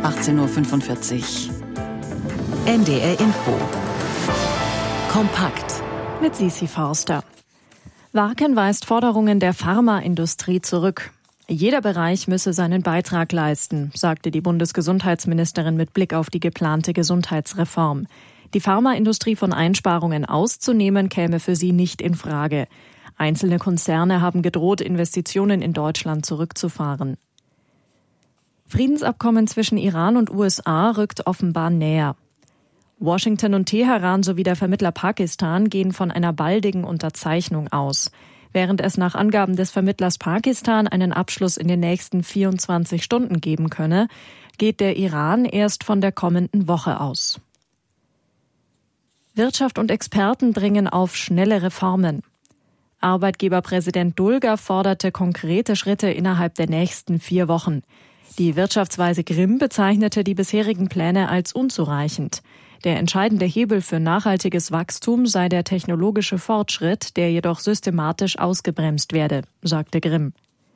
18.45 Uhr. NDR Info. Kompakt. Mit Sisi Forster. Warken weist Forderungen der Pharmaindustrie zurück. Jeder Bereich müsse seinen Beitrag leisten, sagte die Bundesgesundheitsministerin mit Blick auf die geplante Gesundheitsreform. Die Pharmaindustrie von Einsparungen auszunehmen, käme für sie nicht in Frage. Einzelne Konzerne haben gedroht, Investitionen in Deutschland zurückzufahren. Friedensabkommen zwischen Iran und USA rückt offenbar näher. Washington und Teheran sowie der Vermittler Pakistan gehen von einer baldigen Unterzeichnung aus. Während es nach Angaben des Vermittlers Pakistan einen Abschluss in den nächsten 24 Stunden geben könne, geht der Iran erst von der kommenden Woche aus. Wirtschaft und Experten dringen auf schnelle Reformen. Arbeitgeberpräsident Dulger forderte konkrete Schritte innerhalb der nächsten 4 Wochen. Die Wirtschaftsweise Grimm bezeichnete die bisherigen Pläne als unzureichend. Der entscheidende Hebel für nachhaltiges Wachstum sei der technologische Fortschritt, der jedoch systematisch ausgebremst werde, sagte Grimm.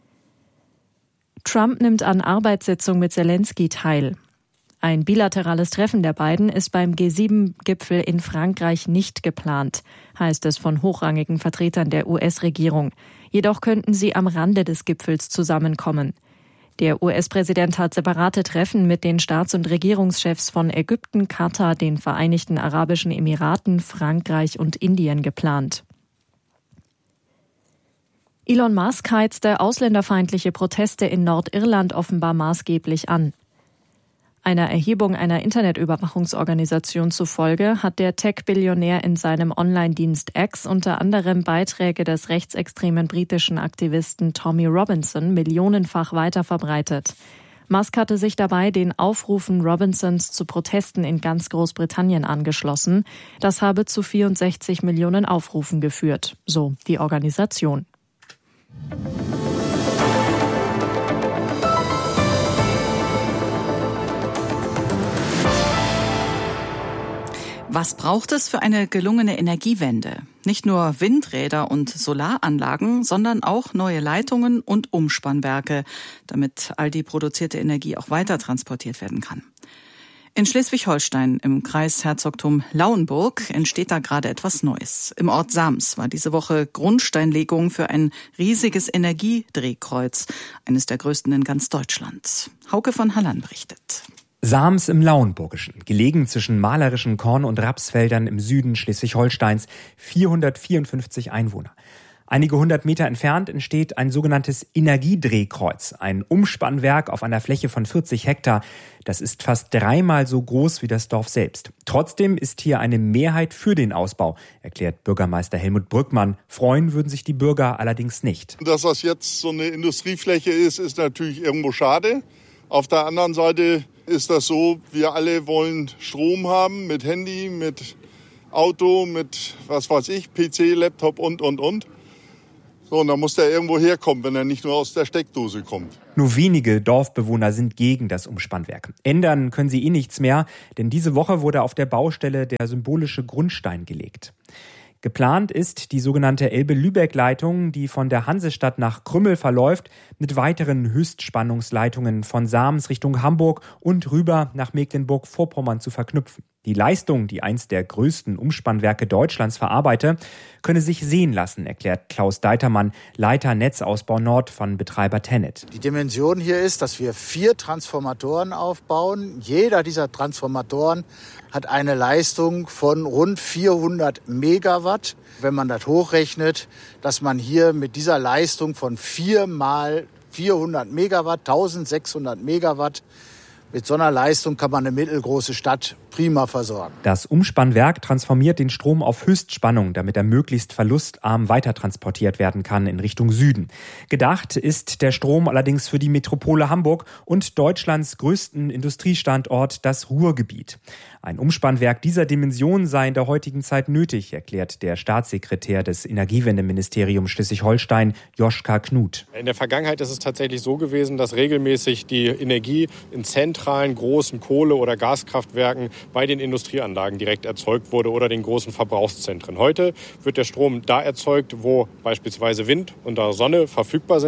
Trump nimmt an Arbeitssitzung mit Zelensky teil. Ein bilaterales Treffen der beiden ist beim G7-Gipfel in Frankreich nicht geplant, heißt es von hochrangigen Vertretern der US-Regierung. Jedoch könnten sie am Rande des Gipfels zusammenkommen. Der US-Präsident hat separate Treffen mit den Staats- und Regierungschefs von Ägypten, Katar, den Vereinigten Arabischen Emiraten, Frankreich und Indien geplant. Elon Musk heizte ausländerfeindliche Proteste in Nordirland offenbar maßgeblich an. Einer Erhebung einer Internetüberwachungsorganisation zufolge hat der Tech-Billionär in seinem Online-Dienst X unter anderem Beiträge des rechtsextremen britischen Aktivisten Tommy Robinson millionenfach weiterverbreitet. Musk hatte sich dabei den Aufrufen Robinsons zu Protesten in ganz Großbritannien angeschlossen. Das habe zu 64 Millionen Aufrufen geführt, so die Organisation. Was braucht es für eine gelungene Energiewende? Nicht nur Windräder und Solaranlagen, sondern auch neue Leitungen und Umspannwerke, damit all die produzierte Energie auch weiter transportiert werden kann. In Schleswig-Holstein im Kreis Herzogtum Lauenburg entsteht da gerade etwas Neues. Im Ort Sams war diese Woche Grundsteinlegung für ein riesiges Energiedrehkreuz, eines der größten in ganz Deutschland. Hauke von Halland berichtet. Sams im Lauenburgischen, gelegen zwischen malerischen Korn- und Rapsfeldern im Süden Schleswig-Holsteins, 454 Einwohner. Einige 100 Meter entfernt entsteht ein sogenanntes Energiedrehkreuz, ein Umspannwerk auf einer Fläche von 40 Hektar. Das ist fast 3-mal so groß wie das Dorf selbst. Trotzdem ist hier eine Mehrheit für den Ausbau, erklärt Bürgermeister Helmut Brückmann. Freuen würden sich die Bürger allerdings nicht. Dass das jetzt so eine Industriefläche ist natürlich irgendwo schade. Auf der anderen Seite ist das so, wir alle wollen Strom haben mit Handy, mit Auto, mit was weiß ich, PC, Laptop und. So, und dann muss der irgendwo herkommen, wenn er nicht nur aus der Steckdose kommt. Nur wenige Dorfbewohner sind gegen das Umspannwerk. Ändern können sie nichts mehr, denn diese Woche wurde auf der Baustelle der symbolische Grundstein gelegt. Geplant ist die sogenannte Elbe-Lübeck-Leitung, die von der Hansestadt nach Krümmel verläuft, mit weiteren Höchstspannungsleitungen von Sams Richtung Hamburg und rüber nach Mecklenburg-Vorpommern zu verknüpfen. Die Leistung, die eins der größten Umspannwerke Deutschlands verarbeite, könne sich sehen lassen, erklärt Klaus Deitermann, Leiter Netzausbau Nord von Betreiber TenneT. Die Dimension hier ist, dass wir 4 Transformatoren aufbauen. Jeder dieser Transformatoren hat eine Leistung von rund 400 Megawatt. Wenn man das hochrechnet, dass man hier mit dieser Leistung von 4 mal 400 Megawatt, 1600 Megawatt, mit so einer Leistung kann man eine mittelgroße Stadt prima versorgen. Das Umspannwerk transformiert den Strom auf Höchstspannung, damit er möglichst verlustarm weitertransportiert werden kann in Richtung Süden. Gedacht ist der Strom allerdings für die Metropole Hamburg und Deutschlands größten Industriestandort, das Ruhrgebiet. Ein Umspannwerk dieser Dimension sei in der heutigen Zeit nötig, erklärt der Staatssekretär des Energiewendeministeriums Schleswig-Holstein, Joschka Knut. In der Vergangenheit ist es tatsächlich so gewesen, dass regelmäßig die Energie in zentralen großen Kohle- oder Gaskraftwerken bei den Industrieanlagen direkt erzeugt wurde oder den großen Verbrauchszentren. Heute wird der Strom da erzeugt, wo beispielsweise Wind und Sonne verfügbar sind.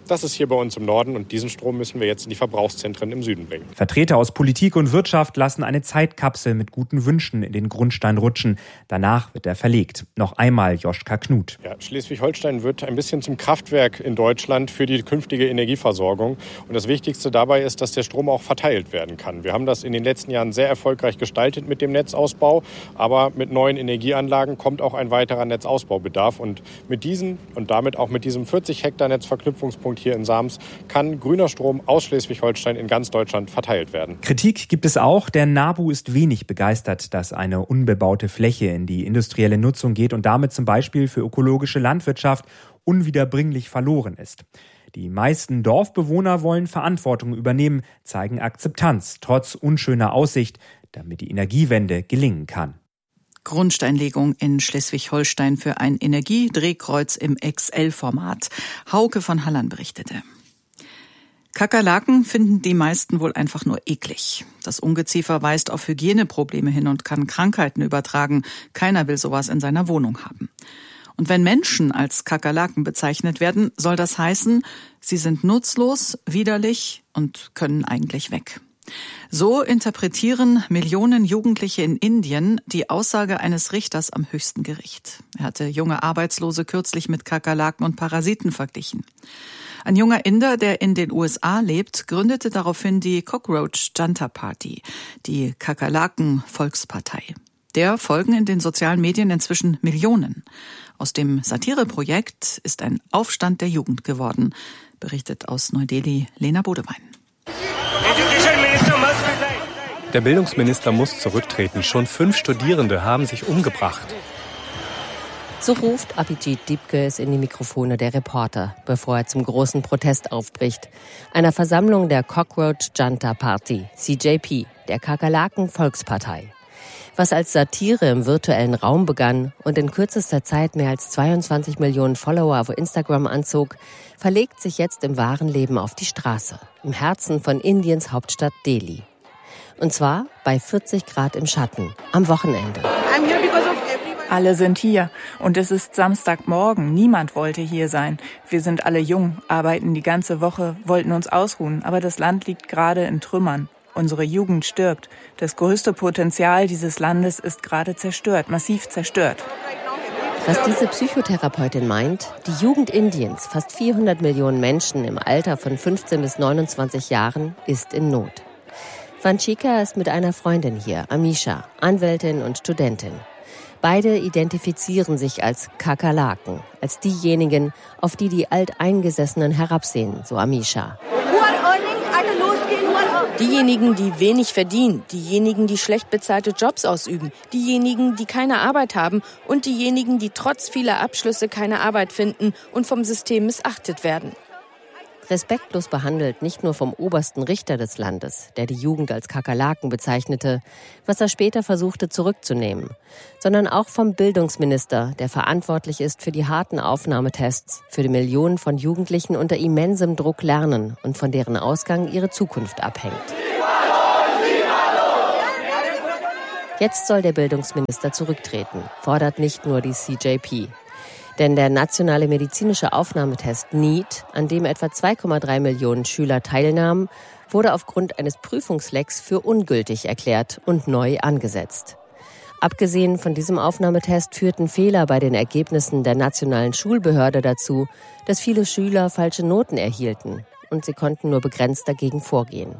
Das ist hier bei uns im Norden und diesen Strom müssen wir jetzt in die Verbrauchszentren im Süden bringen. Vertreter aus Politik und Wirtschaft lassen eine Zeitkapsel mit guten Wünschen in den Grundstein rutschen. Danach wird er verlegt. Noch einmal Joschka Knut. Ja, Schleswig-Holstein wird ein bisschen zum Kraftwerk in Deutschland für die künftige Energieversorgung. Und das Wichtigste dabei ist, dass der Strom auch verteilt werden kann. Wir haben das in den letzten Jahren sehr erfolgreich gestaltet mit dem Netzausbau. Aber mit neuen Energieanlagen kommt auch ein weiterer Netzausbaubedarf. Und mit diesen und damit auch mit diesem 40 Hektar Netzverknüpfungspunkt hier in Sams kann grüner Strom aus Schleswig-Holstein in ganz Deutschland verteilt werden. Kritik gibt es auch. Der NABU ist wenig begeistert, dass eine unbebaute Fläche in die industrielle Nutzung geht und damit zum Beispiel für ökologische Landwirtschaft unwiederbringlich verloren ist. Die meisten Dorfbewohner wollen Verantwortung übernehmen, zeigen Akzeptanz, trotz unschöner Aussicht, damit die Energiewende gelingen kann. Grundsteinlegung in Schleswig-Holstein für ein Energiedrehkreuz im XL-Format. Hauke von Halland berichtete. Kakerlaken finden die meisten wohl einfach nur eklig. Das Ungeziefer weist auf Hygieneprobleme hin und kann Krankheiten übertragen. Keiner will sowas in seiner Wohnung haben. Und wenn Menschen als Kakerlaken bezeichnet werden, soll das heißen, sie sind nutzlos, widerlich und können eigentlich weg. So interpretieren Millionen Jugendliche in Indien die Aussage eines Richters am höchsten Gericht. Er hatte junge Arbeitslose kürzlich mit Kakerlaken und Parasiten verglichen. Ein junger Inder, der in den USA lebt, gründete daraufhin die Cockroach Junta Party, die Kakerlaken-Volkspartei. Der folgen in den sozialen Medien inzwischen Millionen. Aus dem Satireprojekt ist ein Aufstand der Jugend geworden, berichtet aus Neu-Delhi Lena Bodewein. Der Bildungsminister muss zurücktreten. Schon 5 Studierende haben sich umgebracht. So ruft Abhijit Dipke es in die Mikrofone der Reporter, bevor er zum großen Protest aufbricht. Einer Versammlung der Cockroach Junta Party, CJP, der Kakerlaken-Volkspartei. Was als Satire im virtuellen Raum begann und in kürzester Zeit mehr als 22 Millionen Follower auf Instagram anzog, verlegt sich jetzt im wahren Leben auf die Straße, im Herzen von Indiens Hauptstadt Delhi. Und zwar bei 40 Grad im Schatten, am Wochenende. Alle sind hier und es ist Samstagmorgen. Niemand wollte hier sein. Wir sind alle jung, arbeiten die ganze Woche, wollten uns ausruhen, aber das Land liegt gerade in Trümmern. Unsere Jugend stirbt. Das größte Potenzial dieses Landes ist gerade zerstört, massiv zerstört. Was diese Psychotherapeutin meint, die Jugend Indiens, fast 400 Millionen Menschen im Alter von 15 bis 29 Jahren, ist in Not. Vanchika ist mit einer Freundin hier, Amisha, Anwältin und Studentin. Beide identifizieren sich als Kakerlaken, als diejenigen, auf die die Alteingesessenen herabsehen, so Amisha. Diejenigen, die wenig verdienen, diejenigen, die schlecht bezahlte Jobs ausüben, diejenigen, die keine Arbeit haben und diejenigen, die trotz vieler Abschlüsse keine Arbeit finden und vom System missachtet werden. Respektlos behandelt nicht nur vom obersten Richter des Landes, der die Jugend als Kakerlaken bezeichnete, was er später versuchte zurückzunehmen, sondern auch vom Bildungsminister, der verantwortlich ist für die harten Aufnahmetests, für die Millionen von Jugendlichen unter immensem Druck lernen und von deren Ausgang ihre Zukunft abhängt. Jetzt soll der Bildungsminister zurücktreten, fordert nicht nur die CJP. Denn der nationale medizinische Aufnahmetest NEET, an dem etwa 2,3 Millionen Schüler teilnahmen, wurde aufgrund eines Prüfungslecks für ungültig erklärt und neu angesetzt. Abgesehen von diesem Aufnahmetest führten Fehler bei den Ergebnissen der nationalen Schulbehörde dazu, dass viele Schüler falsche Noten erhielten und sie konnten nur begrenzt dagegen vorgehen.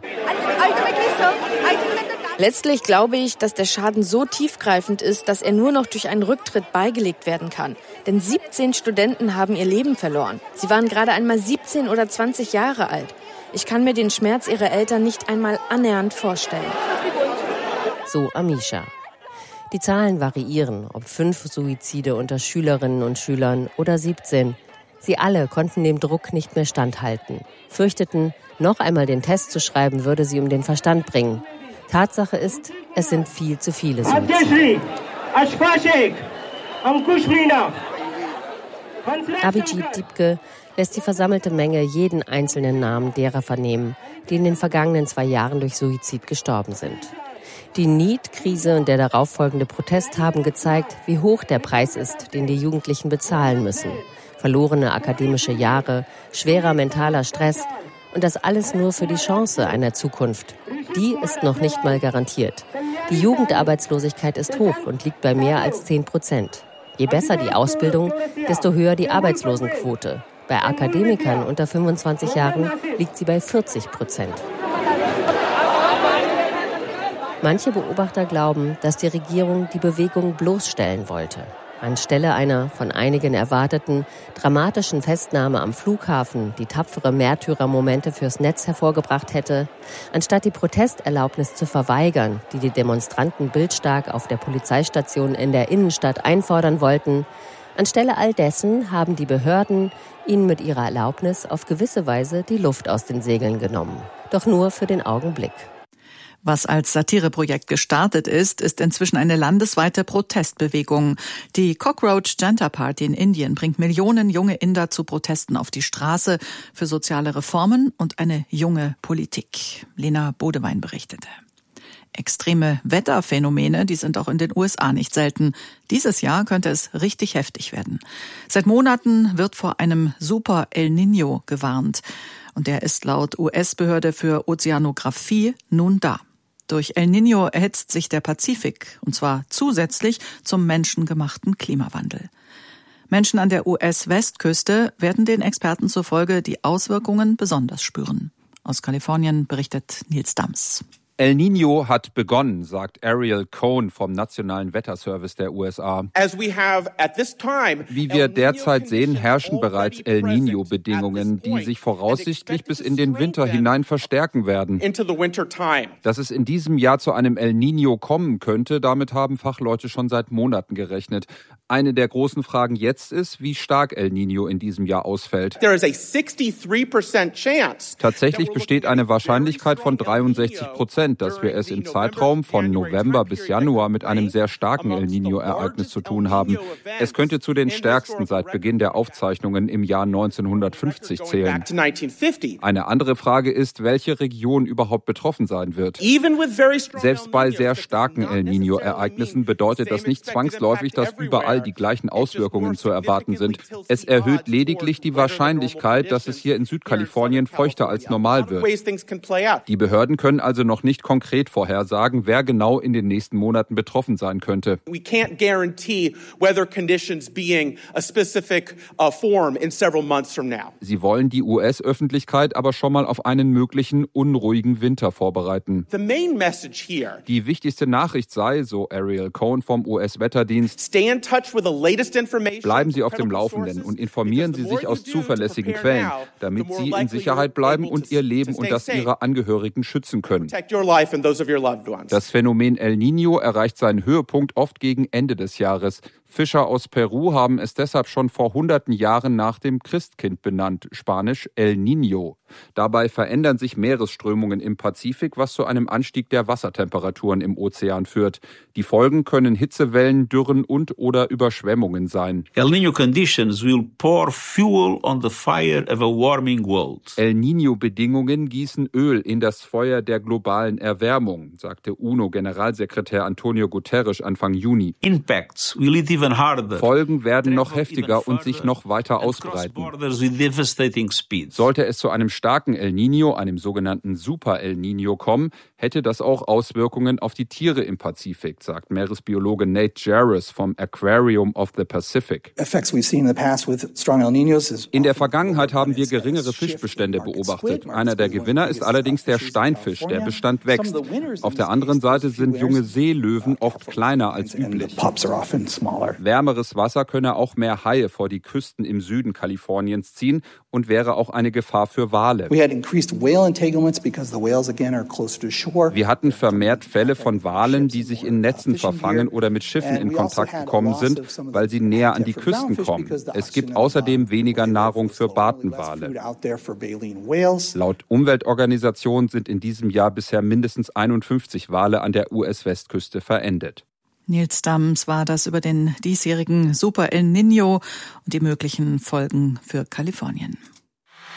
Letztlich glaube ich, dass der Schaden so tiefgreifend ist, dass er nur noch durch einen Rücktritt beigelegt werden kann. Denn 17 Studenten haben ihr Leben verloren. Sie waren gerade einmal 17 oder 20 Jahre alt. Ich kann mir den Schmerz ihrer Eltern nicht einmal annähernd vorstellen. So Amisha. Die Zahlen variieren, ob 5 Suizide unter Schülerinnen und Schülern oder 17. Sie alle konnten dem Druck nicht mehr standhalten. Fürchteten, noch einmal den Test zu schreiben, würde sie um den Verstand bringen. Tatsache ist, es sind viel zu viele Suizide. Abhijit Dipke lässt die versammelte Menge jeden einzelnen Namen derer vernehmen, die in den vergangenen 2 Jahren durch Suizid gestorben sind. Die NEET-Krise und der darauffolgende Protest haben gezeigt, wie hoch der Preis ist, den die Jugendlichen bezahlen müssen. Verlorene akademische Jahre, schwerer mentaler Stress und das alles nur für die Chance einer Zukunft. Die ist noch nicht mal garantiert. Die Jugendarbeitslosigkeit ist hoch und liegt bei mehr als 10%. Je besser die Ausbildung, desto höher die Arbeitslosenquote. Bei Akademikern unter 25 Jahren liegt sie bei 40%. Manche Beobachter glauben, dass die Regierung die Bewegung bloßstellen wollte. Anstelle einer von einigen erwarteten dramatischen Festnahme am Flughafen, die tapfere Märtyrermomente fürs Netz hervorgebracht hätte, anstatt die Protesterlaubnis zu verweigern, die die Demonstranten bildstark auf der Polizeistation in der Innenstadt einfordern wollten, anstelle all dessen haben die Behörden ihnen mit ihrer Erlaubnis auf gewisse Weise die Luft aus den Segeln genommen. Doch nur für den Augenblick. Was als Satireprojekt gestartet ist, ist inzwischen eine landesweite Protestbewegung. Die Cockroach Janta Party in Indien bringt Millionen junge Inder zu Protesten auf die Straße für soziale Reformen und eine junge Politik. Lena Bodewein berichtete. Extreme Wetterphänomene, die sind auch in den USA nicht selten. Dieses Jahr könnte es richtig heftig werden. Seit Monaten wird vor einem Super El Niño gewarnt. Und der ist laut US-Behörde für Ozeanographie nun da. Durch El Niño erhitzt sich der Pazifik, und zwar zusätzlich zum menschengemachten Klimawandel. Menschen an der US-Westküste werden den Experten zufolge die Auswirkungen besonders spüren. Aus Kalifornien berichtet Nils Dams. El Niño hat begonnen, sagt Ariel Cohn vom Nationalen Wetterservice der USA. Wie wir derzeit sehen, herrschen bereits El Niño-Bedingungen, die sich voraussichtlich bis in den Winter hinein verstärken werden. Dass es in diesem Jahr zu einem El Niño kommen könnte, damit haben Fachleute schon seit Monaten gerechnet. Eine der großen Fragen jetzt ist, wie stark El Niño in diesem Jahr ausfällt. Tatsächlich besteht eine Wahrscheinlichkeit von 63%, dass wir es im Zeitraum von November bis Januar mit einem sehr starken El Niño-Ereignis zu tun haben. Es könnte zu den stärksten seit Beginn der Aufzeichnungen im Jahr 1950 zählen. Eine andere Frage ist, welche Region überhaupt betroffen sein wird. Selbst bei sehr starken El Niño-Ereignissen bedeutet das nicht zwangsläufig, dass überall die gleichen Auswirkungen zu erwarten sind. Es erhöht lediglich die Wahrscheinlichkeit, dass es hier in Südkalifornien feuchter als normal wird. Die Behörden können also noch nicht konkret vorhersagen, wer genau in den nächsten Monaten betroffen sein könnte. Sie wollen die US-Öffentlichkeit aber schon mal auf einen möglichen unruhigen Winter vorbereiten. Die wichtigste Nachricht sei, so Ariel Cohn vom US-Wetterdienst, bleiben Sie auf dem Laufenden und informieren Sie sich aus zuverlässigen Quellen, damit Sie in Sicherheit bleiben und Ihr Leben und das Ihrer Angehörigen schützen können. Das Phänomen El Niño erreicht seinen Höhepunkt oft gegen Ende des Jahres. Fischer aus Peru haben es deshalb schon vor hunderten Jahren nach dem Christkind benannt, Spanisch El Niño. Dabei verändern sich Meeresströmungen im Pazifik, was zu einem Anstieg der Wassertemperaturen im Ozean führt. Die Folgen können Hitzewellen, Dürren und/oder Überschwemmungen sein. El Niño conditions will pour fuel on the fire of a warming world. El Niño-Bedingungen gießen Öl in das Feuer der globalen Erwärmung, sagte UNO-Generalsekretär Antonio Guterres Anfang Juni. Impacts will it even harder. Folgen werden noch heftiger und sich noch weiter ausbreiten. Sollte es zu einem starken El Niño, einem sogenannten Super El Niño kommen, hätte das auch Auswirkungen auf die Tiere im Pazifik, sagt Meeresbiologe Nate Jarvis vom Aquarium of the Pacific. In der Vergangenheit haben wir geringere Fischbestände beobachtet. Einer der Gewinner ist allerdings der Steinfisch, der Bestand wächst. Auf der anderen Seite sind junge Seelöwen oft kleiner als üblich. Wärmeres Wasser könne auch mehr Haie vor die Küsten im Süden Kaliforniens ziehen und wäre auch eine Gefahr für Wale. Wir hatten vermehrt Fälle von Walen, die sich in Netzen verfangen oder mit Schiffen in Kontakt gekommen sind, weil sie näher an die Küsten kommen. Es gibt außerdem weniger Nahrung für Bartenwale. Laut Umweltorganisationen sind in diesem Jahr bisher mindestens 51 Wale an der US-Westküste verendet. Nils Dams war das über den diesjährigen Super El Niño und die möglichen Folgen für Kalifornien.